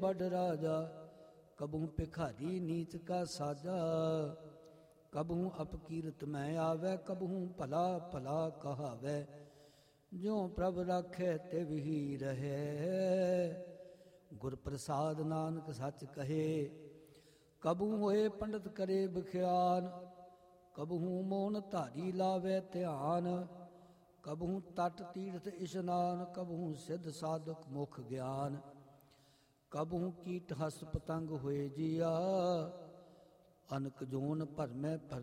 बड़ राजा, कबहू भिखारी नीच का साजा। कबहू अपकीरत मैं आवे, कबहू भला भला कहावे। ज्यों प्रभ राखे तिव ही रहे, गुर प्रसाद नानक सच कहे। कबहू होए पंडित करे बख्यान, कबहू मोन धारी लावे ध्यान। कबहू तट तीर्थ इशनान, कबहू सिद्ध साधक मुख ज्ञान। कबहू कीट हस पतंग होए जिया, अनक जोन भरमै भर